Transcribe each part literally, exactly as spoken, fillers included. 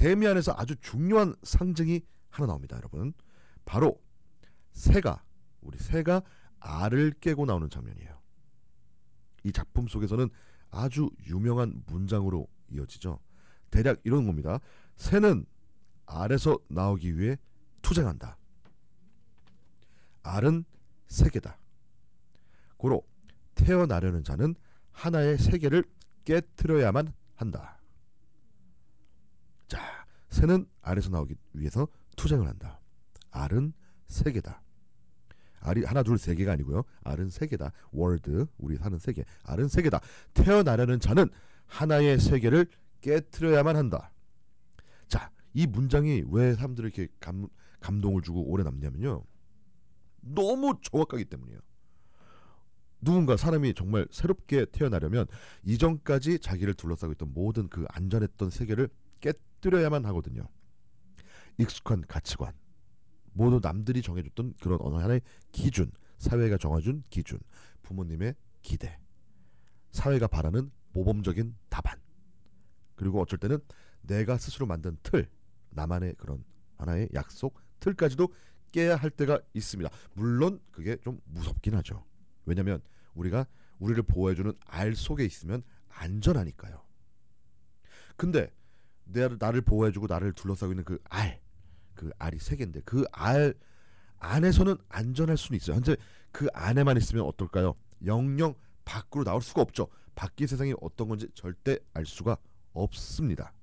대미안에서 아주 중요한 상징이 하나 나옵니다, 여러분. 바로 새가, 우리 새가 알을 깨고 나오는 장면이에요. 이 작품 속에서는 아주 유명한 문장으로 이어지죠. 대략 이런 겁니다. 새는 알에서 나오기 위해 투쟁한다. 알은 세계다. 고로 태어나려는 자는 하나의 세계를 깨트려야만 한다. 자, 새는 알에서 나오기 위해서 투쟁을 한다. 알은 세계다. 알이 하나 둘 세 개가 아니고요. 알은 세계다. 월드, 우리 사는 세계. 알은 세계다. 태어나려는 자는 하나의 세계를 깨트려야만 한다. 자, 이 문장이 왜 사람들을 이렇게 감, 감동을 주고 오래 남냐면요, 너무 정확하기 때문이에요. 누군가 사람이 정말 새롭게 태어나려면 이전까지 자기를 둘러싸고 있던 모든 그 안전했던 세계를 깨뜨려야만 하거든요. 익숙한 가치관, 모두 남들이 정해줬던 그런 어느 하나의 기준, 사회가 정해준 기준, 부모님의 기대, 사회가 바라는 모범적인 답안, 그리고 어쩔 때는 내가 스스로 만든 틀, 나만의 그런 하나의 약속, 틀까지도 깨야 할 때가 있습니다. 물론 그게 좀 무섭긴 하죠. 왜냐하면 우리가 우리를 보호해주는 알 속에 있으면 안전하니까요. 근데 내, 나를 보호해주고 나를 둘러싸고 있는 그 알, 그 알이 세계인데 그 알 안에서는 안전할 수는 있어요. 현재 그 안에만 있으면 어떨까요? 영영 밖으로 나올 수가 없죠. 밖의 세상이 어떤 건지 절대 알 수가 없습니다.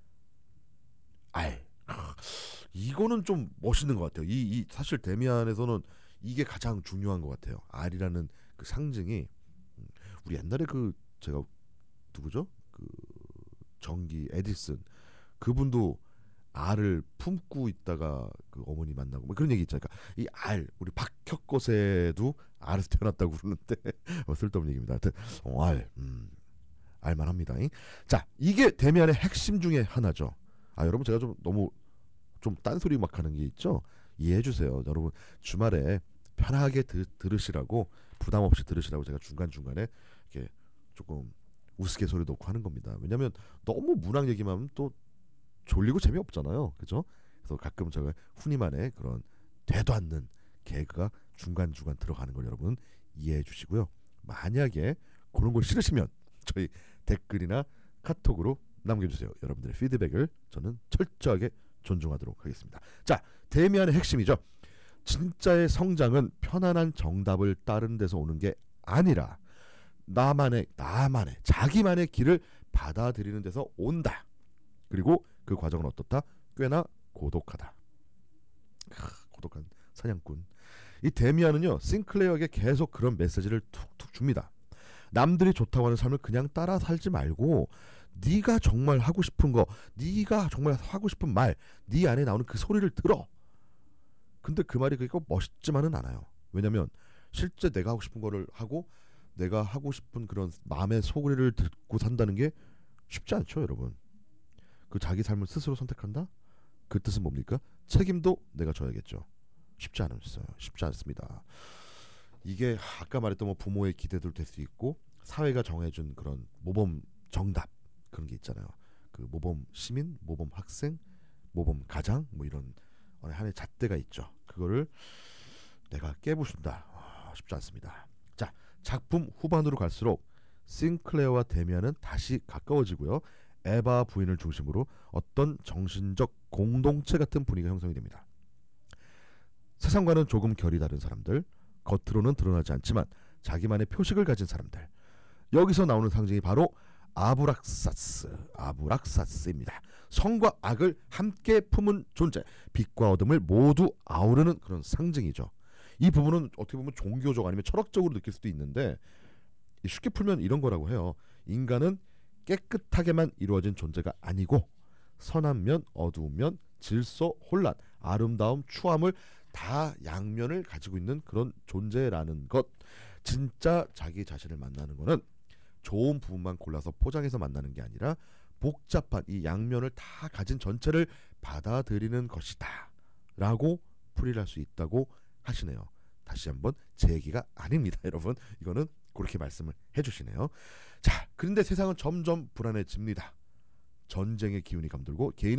알, 이거는 좀 멋있는 것 같아요. 이, 이 사실 데미안에서는 이게 가장 중요한 것 같아요. 알이라는 그 상징이, 우리 옛날에 그 제가 누구죠? 그 전기 에디슨, 그분도 알을 품고 있다가 그 어머니 만나고 뭐 그런 얘기 있잖아요. 그러니까 이 알, 우리 박혁거세도 알에서 태어났다고 그러는데 뭐 쓸데없는 얘기입니다. 하여튼 어, 알, 음, 알만합니다. 자, 이게 데미안의 핵심 중에 하나죠. 아, 여러분, 제가 좀 너무 좀 딴소리 막 하는 게 있죠? 이해해 주세요. 여러분, 주말에 편하게 드, 들으시라고, 부담 없이 들으시라고 제가 중간중간에 이렇게 조금 우스갯소리 넣고 하는 겁니다. 왜냐면 너무 문학 얘기만 하면 또 졸리고 재미없잖아요. 그죠? 그래서 가끔 제가 훈이만의 그런 되도 않는 개그가 중간중간 들어가는 걸 여러분 이해해 주시고요. 만약에 그런 걸 싫으시면 저희 댓글이나 카톡으로 남겨주세요. 여러분들의 피드백을 저는 철저하게 존중하도록 하겠습니다. 자, 데미안의 핵심이죠. 진짜의 성장은 편안한 정답을 따른 데서 오는 게 아니라 나만의 나만의 자기만의 길을 받아들이는 데서 온다. 그리고 그 과정은 어떻다? 꽤나 고독하다. 크, 고독한 사냥꾼. 이 데미안은요, 싱클레어에게 계속 그런 메시지를 툭툭 줍니다. 남들이 좋다고 하는 삶을 그냥 따라 살지 말고 네가 정말 하고 싶은 거, 네가 정말 하고 싶은 말, 네 안에 나오는 그 소리를 들어. 근데 그 말이 그렇게 멋있지만은 않아요. 왜냐면 실제 내가 하고 싶은 거를 하고 내가 하고 싶은 그런 마음의 소리를 듣고 산다는 게 쉽지 않죠, 여러분. 그 자기 삶을 스스로 선택한다? 그 뜻은 뭡니까? 책임도 내가 져야겠죠. 쉽지 않았어요. 쉽지 않습니다. 이게 아까 말했던 뭐 부모의 기대도 될 수 있고, 사회가 정해준 그런 모범 정답, 그런 게 있잖아요. 그 모범 시민, 모범 학생, 모범 가장, 뭐 이런 하나의 잣대가 있죠. 그거를 내가 깨부순다. 아, 쉽지 않습니다. 자, 작품 후반으로 갈수록 싱클레어와 데미안은 다시 가까워지고요. 에바 부인을 중심으로 어떤 정신적 공동체 같은 분위기가 형성이 됩니다. 세상과는 조금 결이 다른 사람들, 겉으로는 드러나지 않지만 자기만의 표식을 가진 사람들. 여기서 나오는 상징이 바로 아브락사스, 아브락사스입니다. 성과 악을 함께 품은 존재, 빛과 어둠을 모두 아우르는 그런 상징이죠. 이 부분은 어떻게 보면 종교적 아니면 철학적으로 느낄 수도 있는데, 쉽게 풀면 이런 거라고 해요. 인간은 깨끗하게만 이루어진 존재가 아니고 선한 면, 어두운 면, 질서, 혼란, 아름다움, 추함을 다 양면을 가지고 있는 그런 존재라는 것. 진짜 자기 자신을 만나는 거는 좋은 부분만 골라서 포장해서 만나는 게 아니라 복잡한 이 양면을 다 가진 전체를 받아들이는 것이다 라고 풀이할 수 있다고 하시네요. 다시 한번 제 얘기가 아닙니다, 여러분. 이거는 그렇게 말씀을 해주시네요. 자, 그런데 세상은 점점 불안해집니다. 전쟁의 기운이 감돌고 개인의